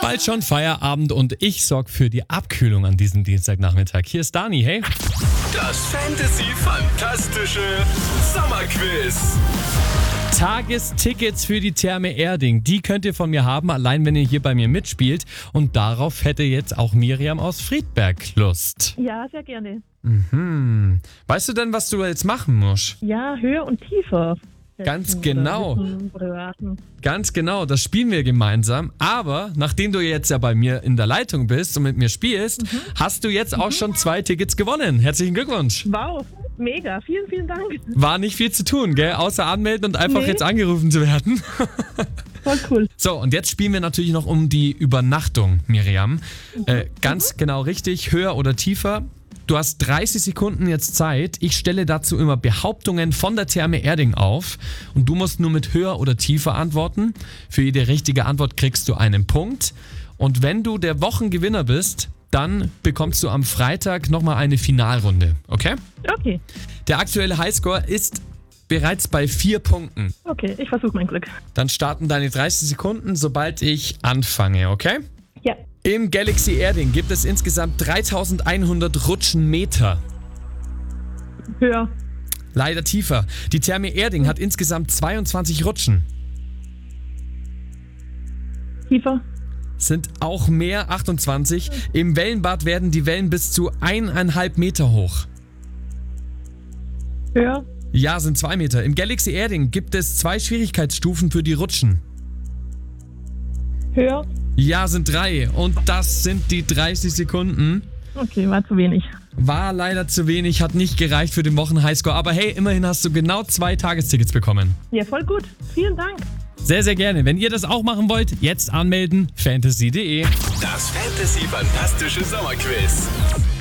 Bald schon Feierabend und ich sorge für die Abkühlung an diesem Dienstagnachmittag. Hier ist Dani, hey. Das Fantasy-Fantastische Sommerquiz. Tagestickets für die Therme Erding, die könnt ihr von mir haben, allein wenn ihr hier bei mir mitspielt. Und darauf hätte jetzt auch Miriam aus Friedberg Lust. Ja, sehr gerne. Weißt du denn, was du jetzt machen musst? Ja, höher und tiefer. Ganz genau. Oder raten. Ganz genau, das spielen wir gemeinsam. Aber nachdem du jetzt ja bei mir in der Leitung bist und mit mir spielst, hast du jetzt auch schon 2 Tickets gewonnen. Herzlichen Glückwunsch. Wow, mega. Vielen, vielen Dank. War nicht viel zu tun, gell? Außer anmelden und einfach jetzt angerufen zu werden. Voll cool. So, und jetzt spielen wir natürlich noch um die Übernachtung, Miriam. Ganz genau richtig, höher oder tiefer. Du hast 30 Sekunden jetzt Zeit. Ich stelle dazu immer Behauptungen von der Therme Erding auf und du musst nur mit höher oder tiefer antworten. Für jede richtige Antwort kriegst du einen Punkt. Und wenn du der Wochengewinner bist, dann bekommst du am Freitag nochmal eine Finalrunde, okay? Okay. Der aktuelle Highscore ist bereits bei 4 Punkten. Okay, ich versuche mein Glück. Dann starten deine 30 Sekunden, sobald ich anfange, okay? Ja. Im Galaxy Erding gibt es insgesamt 3100 Rutschenmeter. Höher. Leider tiefer. Die Therme Erding hat insgesamt 22 Rutschen. Tiefer. Sind auch mehr, 28. Im Wellenbad werden die Wellen bis zu 1,5 Meter hoch. Höher. Ja, sind 2 Meter. Im Galaxy Erding gibt es 2 Schwierigkeitsstufen für die Rutschen. Höher. Ja, sind 3. Und das sind die 30 Sekunden. Okay, war zu wenig. War leider zu wenig, hat nicht gereicht für den Wochen-Highscore. Aber hey, immerhin hast du genau 2 Tagestickets bekommen. Ja, voll gut. Vielen Dank. Sehr, sehr gerne. Wenn ihr das auch machen wollt, jetzt anmelden, fantasy.de. Das Fantasy-Fantastische Sommerquiz.